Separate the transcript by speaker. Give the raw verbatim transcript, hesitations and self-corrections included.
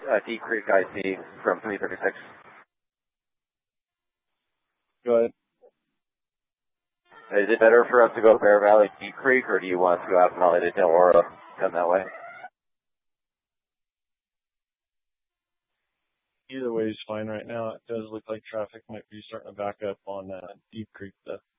Speaker 1: uh, Deep Creek I C from three thirty-six.
Speaker 2: Go ahead.
Speaker 1: Is it better for us to go Bear Valley, Deep Creek, or do you want to go out Valley to Del Oro, come that way?
Speaker 2: Either way is fine right now. It does look like traffic might be starting to back up on uh, Deep Creek. That's